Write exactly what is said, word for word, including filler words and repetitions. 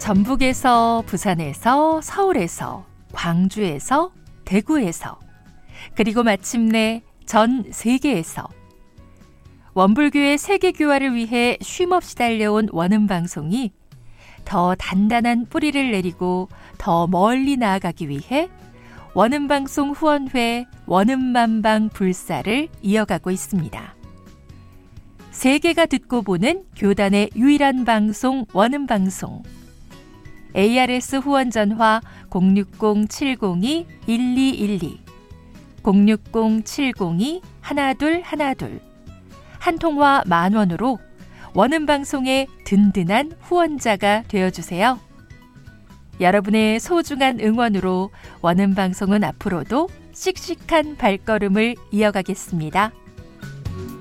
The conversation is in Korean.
전북에서, 부산에서, 서울에서, 광주에서, 대구에서, 그리고 마침내 전 세계에서 원불교의 세계교화를 위해 쉼없이 달려온 원음방송이 더 단단한 뿌리를 내리고 더 멀리 나아가기 위해 원음방송 후원회 원음만방 불사를 이어가고 있습니다. 세계가 듣고 보는 교단의 유일한 방송 원음방송. 에이아르에스 후원 전화 공육공 칠공이 일이일이, 공육공 칠공이 일이일이, 한 통화 만 원으로 원음방송의 든든한 후원자가 되어주세요. 여러분의 소중한 응원으로 원음방송은 앞으로도 씩씩한 발걸음을 이어가겠습니다.